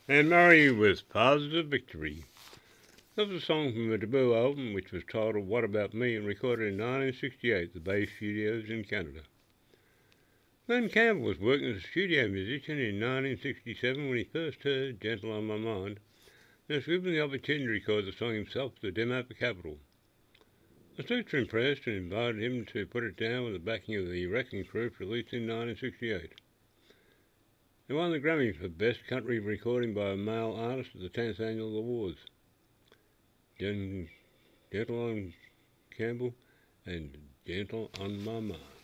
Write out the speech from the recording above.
And Murray with Positive Victory. That was a song from the debut album, which was titled What About Me and recorded in 1968 at the Bay Studios in Canada. Glen Campbell was working as a studio musician in 1967 when he first heard Gentle on My Mind and was given the opportunity to record the song himself with the demo for Capitol. The Stoots were impressed and invited him to put it down with the backing of the Wrecking Crew, released in 1968. He won the Grammy for Best Country Recording by a Male Artist at the 10th Annual Awards. Gentle on Campbell and Gentle on My Mind.